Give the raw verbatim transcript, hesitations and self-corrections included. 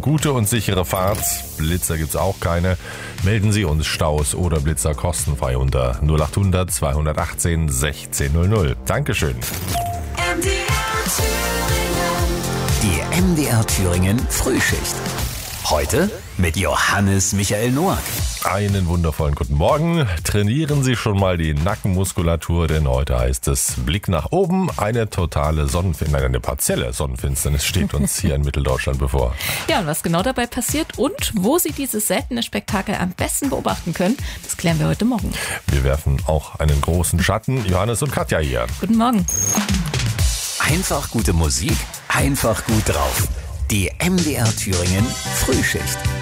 gute und sichere Fahrt. Blitzer gibt's auch keine. Melden Sie uns Staus oder Blitzer kostenfrei unter null acht hundert zweihundertachtzehn sechzehn null null. Dankeschön. Die M D R Thüringen Frühschicht. Heute mit Johannes Michael Noack. Einen wundervollen guten Morgen. Trainieren Sie schon mal die Nackenmuskulatur, denn heute heißt es Blick nach oben. Eine totale Sonnenfinsternis, eine partielle Sonnenfinsternis steht uns hier in Mitteldeutschland bevor. Ja, und was genau dabei passiert und wo Sie dieses seltene Spektakel am besten beobachten können, das klären wir heute Morgen. Wir werfen auch einen großen Schatten. Johannes und Katja hier. Guten Morgen. Einfach gute Musik, einfach gut drauf. Die M D R Thüringen Frühschicht.